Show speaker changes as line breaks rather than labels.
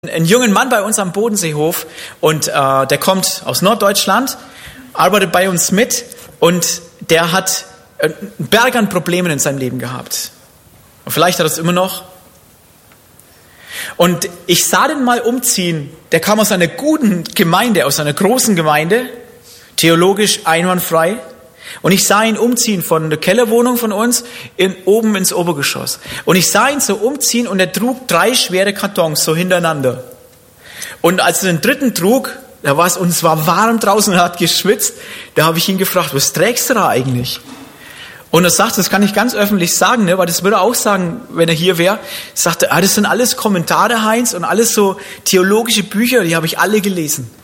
Einen jungen Mann bei uns am Bodenseehof und der kommt aus Norddeutschland, arbeitet bei uns mit und der hat einen Berg an Problemen in seinem Leben gehabt. Und vielleicht hat er es immer noch. Und ich sah den mal umziehen. Der kam aus einer guten Gemeinde, aus einer großen Gemeinde, theologisch einwandfrei. Und ich sah ihn umziehen von der Kellerwohnung von uns oben ins Obergeschoss. Und ich sah ihn so umziehen und er trug 3 schwere Kartons so hintereinander. Und als er den dritten trug, und es war warm draußen und er hat geschwitzt, da habe ich ihn gefragt, was trägst du da eigentlich? Und er sagt, das kann ich ganz öffentlich sagen, ne, weil das würde er auch sagen, wenn er hier wäre. Er sagte, das sind alles Kommentare, Heinz, und alles so theologische Bücher, die habe ich alle gelesen.